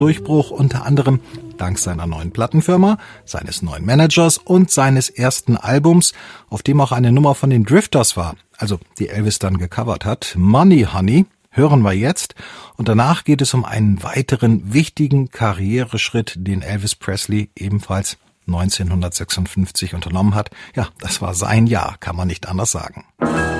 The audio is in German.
Durchbruch unter anderem dank seiner neuen Plattenfirma, seines neuen Managers und seines ersten Albums, auf dem auch eine Nummer von den Drifters war, also die Elvis dann gecovert hat. Money Honey hören wir jetzt und danach geht es um einen weiteren wichtigen Karriereschritt, den Elvis Presley ebenfalls 1956 unternommen hat. Ja, das war sein Jahr, kann man nicht anders sagen.